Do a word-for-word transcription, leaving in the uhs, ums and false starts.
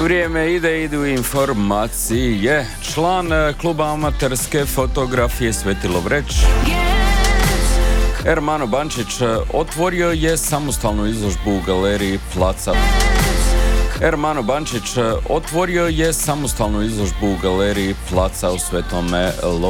Vrijeme ide, idu informacije. Član kluba amaterske fotografije Sveti Lovreć Ermano Bančić otvorio je samostalnu izložbu u galeriji Placa. Ermano Bančić otvorio je samostalnu izložbu u galeriji Placa u Svetome Lovriću.